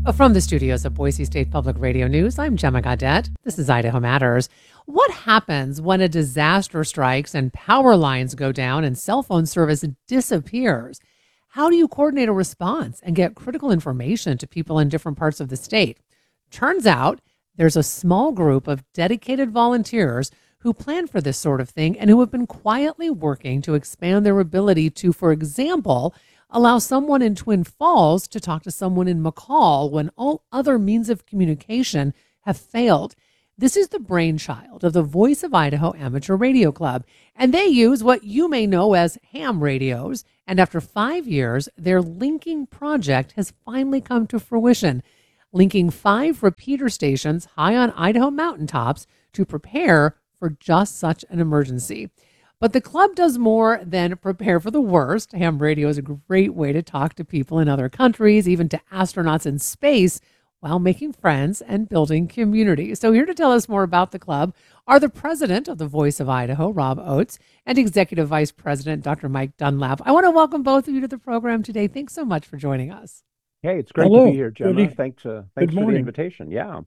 From the studios of Boise State Public Radio News, I'm Gemma Gaudette. This is Idaho Matters. What happens when a disaster strikes and power lines go down and cell phone service disappears? How do you coordinate a response and get critical information to people in different parts of the state? Turns out there's a small group of dedicated volunteers who plan for this sort of thing and who have been quietly working to expand their ability to, for example, allow someone in Twin Falls to talk to someone in McCall when all other means of communication have failed. This is the brainchild of the Voice of Idaho Amateur Radio Club, and they use what you may know as ham radios. And after 5 years, their linking project has finally come to fruition, linking 5 repeater stations high on Idaho mountaintops to prepare for just such an emergency. But the club does more than prepare for the worst. Ham radio is a great way to talk to people in other countries, even to astronauts in space, while making friends and building community. So here to tell us more about the club are the president of the Voice of Idaho, Rob Oates, and executive vice president, Dr. Mike Dunlap. I want to welcome both of you to the program today. Thanks so much for joining us. Hey, it's great to be here, Gemma. Thanks for the invitation. Yeah.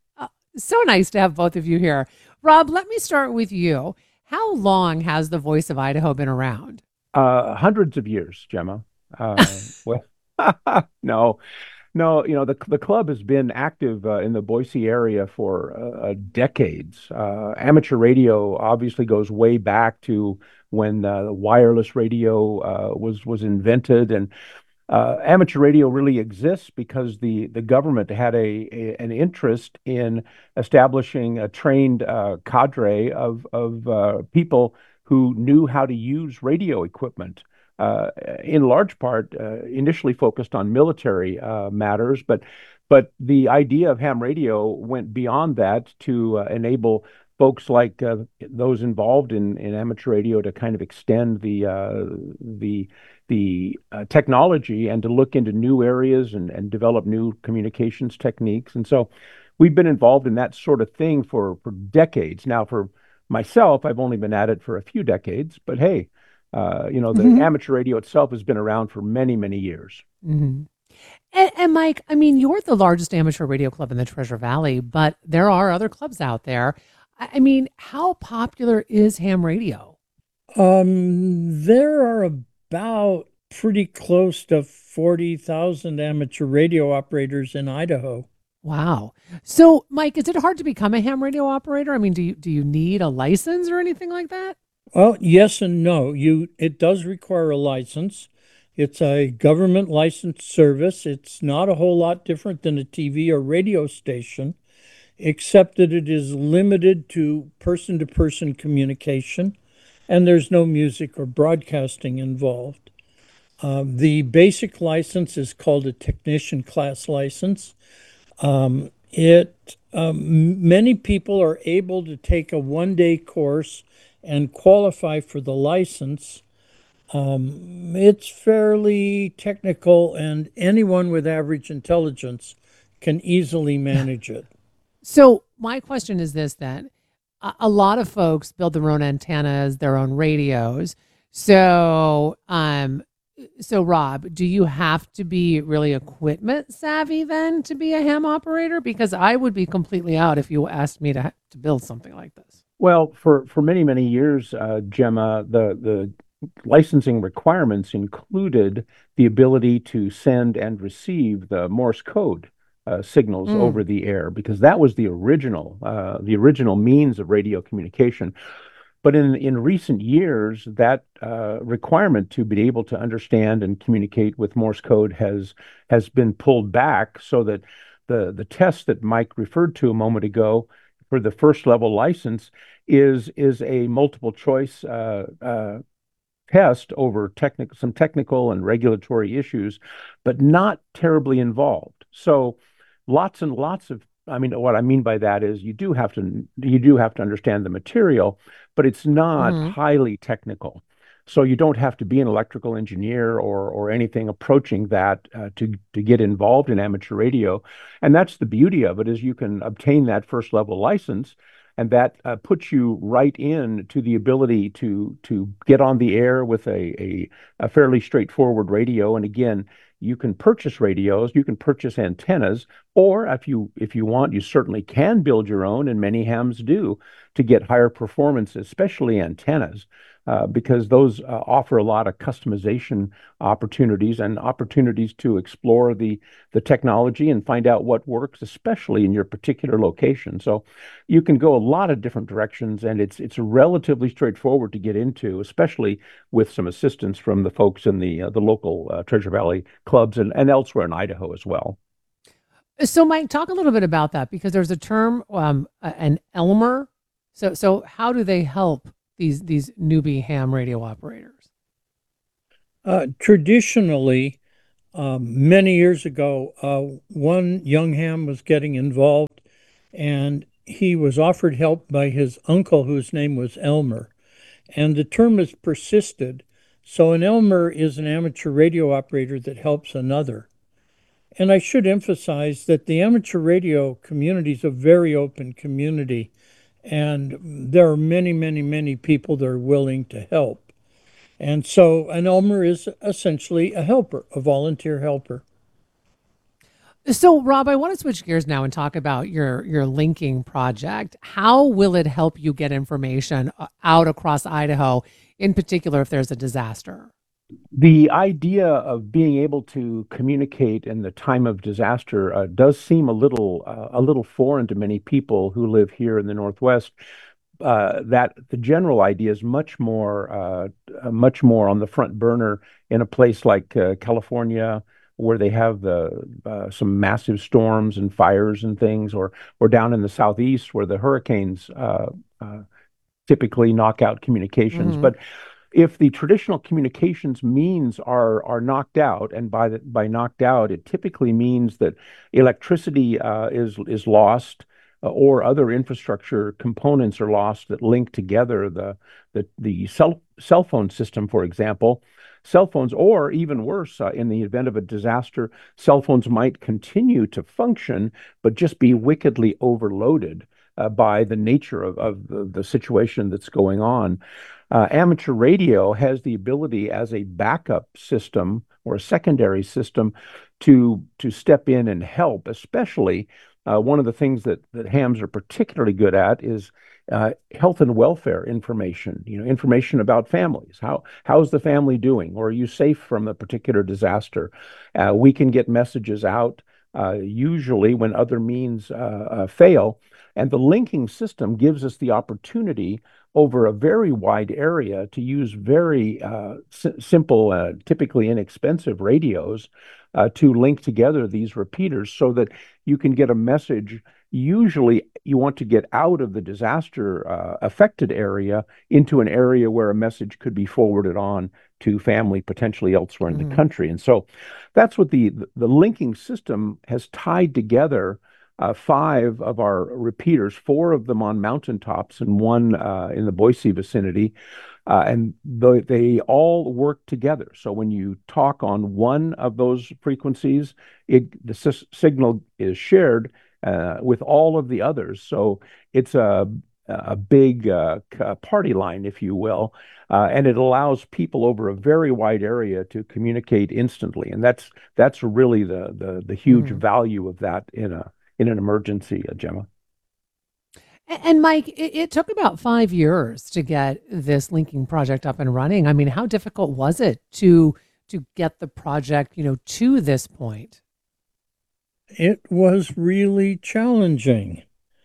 So nice to have both of you here. Rob, let me start with you. How long has the Voice of Idaho been around? Hundreds of years, Gemma. Well, no, the club has been active in the Boise area for decades. Amateur radio obviously goes way back to when wireless radio was invented, and amateur radio really exists because the government had an interest in establishing a trained cadre of people who knew how to use radio equipment. In large part, initially focused on military matters, but the idea of ham radio went beyond that to enable folks like those involved in amateur radio to kind of extend the technology and to look into new areas and develop new communications techniques. And so we've been involved in that sort of thing for decades. Now, for myself, I've only been at it for a few decades, but hey, the amateur radio itself has been around for many, many years. Mm-hmm. And Mike, I mean, you're the largest amateur radio club in the Treasure Valley, but there are other clubs out there. I mean, how popular is ham radio? There are about pretty close to 40,000 amateur radio operators in Idaho. Wow. So, Mike, is it hard to become a ham radio operator? I mean, do you need a license or anything like that? Well, yes and no. It does require a license. It's a government licensed service. It's not a whole lot different than a TV or radio station, except that it is limited to person-to-person communication, and there's no music or broadcasting involved. The basic license is called a technician class license. Many people are able to take a one-day course and qualify for the license. It's fairly technical, and anyone with average intelligence can easily manage it. So my question is this then. A lot of folks build their own antennas, their own radios. So Rob, do you have to be really equipment savvy then to be a ham operator? Because I would be completely out if you asked me to build something like this. Well, for many, many years, Gemma, the licensing requirements included the ability to send and receive the Morse code signals over the air, because that was the original means of radio communication. But in recent years, that requirement to be able to understand and communicate with Morse code has been pulled back, so that the test that Mike referred to a moment ago for the first level license is a multiple choice test over some technical and regulatory issues, but not terribly involved. So lots and lots of, I mean, what I mean by that is you do have to understand the material, but it's not highly technical. So you don't have to be an electrical engineer or anything approaching that to get involved in amateur radio. And that's the beauty of it, is you can obtain that first level license, and that puts you right in to the ability to get on the air with a fairly straightforward radio. And again, you can purchase radios, you can purchase antennas, or if you want, you certainly can build your own, and many hams do to get higher performance, especially antennas, because those offer a lot of customization opportunities and opportunities to explore the technology and find out what works, especially in your particular location. So you can go a lot of different directions, and it's relatively straightforward to get into, especially with some assistance from the folks in the local Treasure Valley clubs and elsewhere in Idaho as well. So, Mike, talk a little bit about that because there's a term, an Elmer. So how do they help these newbie ham radio operators? Traditionally, many years ago, one young ham was getting involved, and he was offered help by his uncle, whose name was Elmer. And the term has persisted. So an Elmer is an amateur radio operator that helps another. And I should emphasize that the amateur radio community is a very open community, and there are many, many, many people that are willing to help. And so an Elmer is essentially a helper, a volunteer helper. So, Rob, I want to switch gears now and talk about your linking project. How will it help you get information out across Idaho, in particular if there's a disaster? The idea of being able to communicate in the time of disaster does seem a little foreign to many people who live here in the Northwest. That the general idea is much more on the front burner in a place like California, where they have some massive storms and fires and things, or down in the southeast where the hurricanes typically knock out communications. Hmm. But if the traditional communications means are knocked out, and by knocked out, it typically means that electricity is lost, or other infrastructure components are lost that link together the cell phone system, for example. Cell phones, or even worse, in the event of a disaster, cell phones might continue to function, but just be wickedly overloaded by the nature of the situation that's going on. Amateur radio has the ability as a backup system or a secondary system to step in and help, especially one of the things that hams are particularly good at is health and welfare information, information about families. How's the family doing? Or are you safe from a particular disaster? We can get messages out usually when other means fail. And the linking system gives us the opportunity over a very wide area to use very simple, typically inexpensive radios to link together these repeaters so that you can get a message. Usually, you want to get out of the disaster affected area into an area where a message could be forwarded on to family potentially elsewhere in the Hmm. country. And so that's what the linking system has tied together five of our repeaters, four of them on mountaintops and one in the Boise vicinity. And they all work together. So when you talk on one of those frequencies, the signal is shared with all of the others. So it's a big party line, if you will, and it allows people over a very wide area to communicate instantly. And that's really the huge Hmm. value of that in an emergency, Gemma. And Mike, it took about 5 years to get this linking project up and running. I mean, how difficult was it to get the project, to this point? It was really challenging.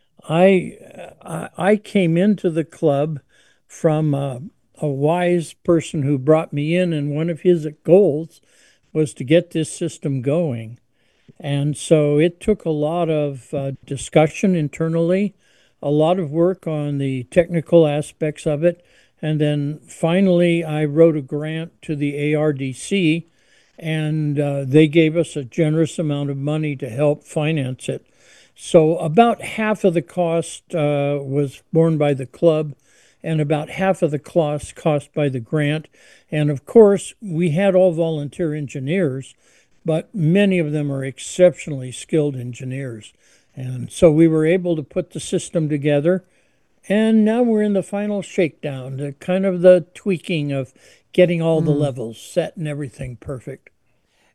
I came into the club from a wise person who brought me in, and one of his goals was to get this system going. And so it took a lot of discussion internally, a lot of work on the technical aspects of it. And then finally, I wrote a grant to the ARDC, and they gave us a generous amount of money to help finance it. So about half of the cost was borne by the club, and about half of the cost by the grant. And of course, we had all volunteer engineers, but many of them are exceptionally skilled engineers. And so we were able to put the system together, and now we're in the final shakedown, the kind of the tweaking of getting all the Mm. levels set and everything perfect.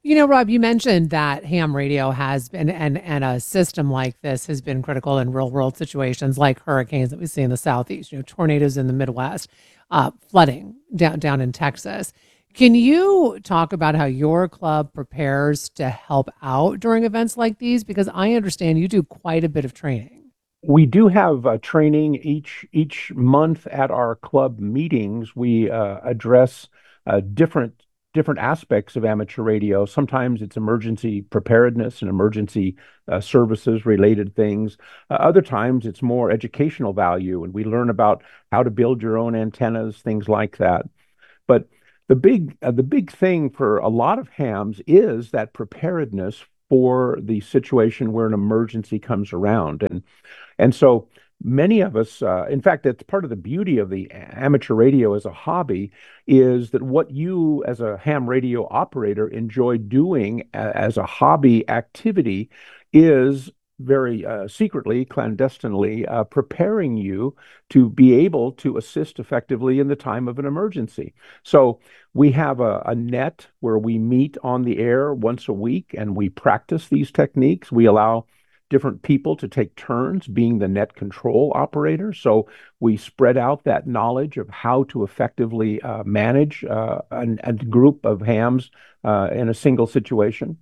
Rob, you mentioned that ham radio has been, and a system like this has been critical in real world situations like hurricanes that we see in the Southeast, tornadoes in the Midwest, flooding down in Texas. Can you talk about how your club prepares to help out during events like these? Because I understand you do quite a bit of training. We do have training each month at our club meetings. We address different aspects of amateur radio. Sometimes it's emergency preparedness and emergency services related things. Other times it's more educational value, and we learn about how to build your own antennas, things like that. But the big thing for a lot of hams is that preparedness for the situation where an emergency comes around. And so many of us, in fact, that's part of the beauty of the amateur radio as a hobby, is that what you as a ham radio operator enjoy doing as a hobby activity is very secretly, clandestinely preparing you to be able to assist effectively in the time of an emergency. So we have a net where we meet on the air once a week and we practice these techniques. We allow different people to take turns being the net control operator. So we spread out that knowledge of how to effectively manage a group of hams in a single situation.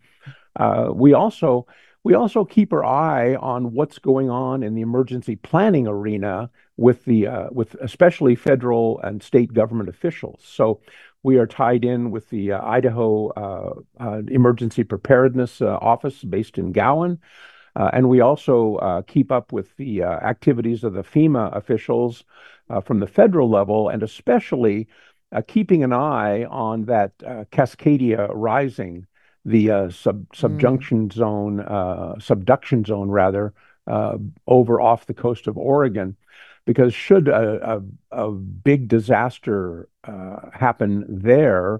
We also keep our eye on what's going on in the emergency planning arena with especially federal and state government officials. So we are tied in with the Idaho Emergency Preparedness Office based in Gowan. And we also keep up with the activities of the FEMA officials from the federal level, and especially keeping an eye on that Cascadia Rising, the subduction zone rather, over off the coast of Oregon, because should a big disaster happen there,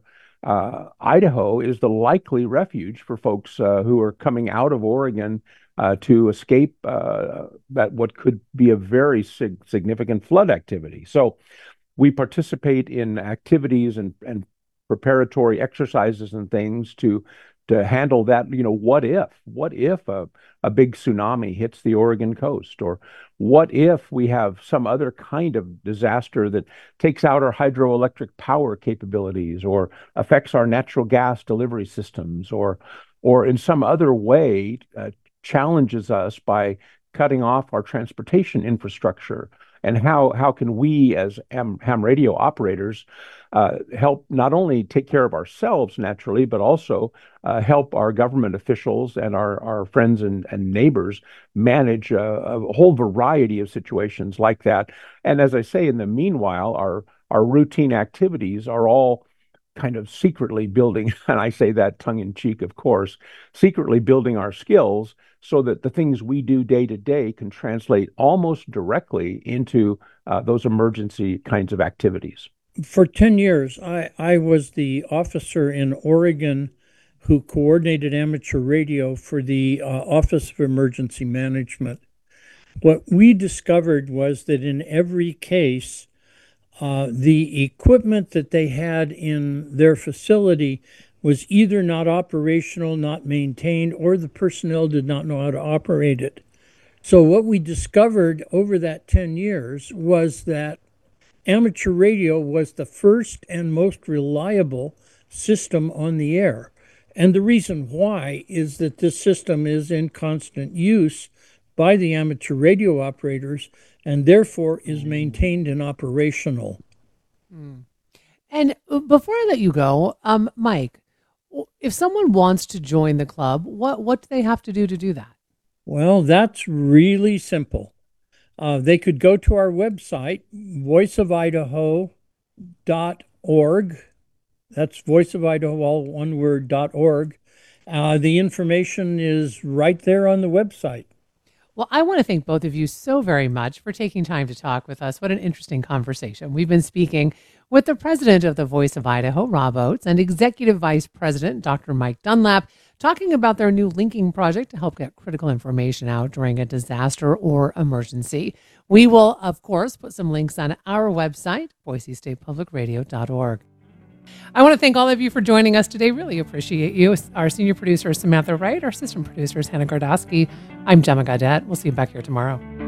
Idaho is the likely refuge for folks who are coming out of Oregon to escape that what could be a very significant flood activity. So we participate in activities and preparatory exercises and things to handle that. What if a big tsunami hits the Oregon coast, or what if we have some other kind of disaster that takes out our hydroelectric power capabilities or affects our natural gas delivery systems, or in some other way challenges us by cutting off our transportation infrastructure. And how can we as ham radio operators help not only take care of ourselves naturally, but also help our government officials and our friends and neighbors manage a whole variety of situations like that. And as I say, in the meanwhile, our routine activities are all kind of secretly building, and I say that tongue in cheek, of course, secretly building our skills so that the things we do day to day can translate almost directly into those emergency kinds of activities. For 10 years, I was the officer in Oregon who coordinated amateur radio for the Office of Emergency Management. What we discovered was that in every case, the equipment that they had in their facility was either not operational, not maintained, or the personnel did not know how to operate it. So what we discovered over that 10 years was that amateur radio was the first and most reliable system on the air. And the reason why is that this system is in constant use by the amateur radio operators and therefore is maintained and operational. And before I let you go, Mike, if someone wants to join the club, what do they have to do that? Well, that's really simple. They could go to our website, voiceofidaho.org. That's Voice of Idaho, all one word, .org. The information is right there on the website. Well, I want to thank both of you so very much for taking time to talk with us. What an interesting conversation. We've been speaking with the president of the Voice of Idaho, Rob Oates, and executive vice president, Dr. Mike Dunlap, talking about their new linking project to help get critical information out during a disaster or emergency. We will, of course, put some links on our website, boisestatepublicradio.org. I want to thank all of you for joining us today. Really appreciate you. Our senior producer is Samantha Wright. Our assistant producer is Hannah Gardowski. I'm Gemma Gaudette. We'll see you back here tomorrow.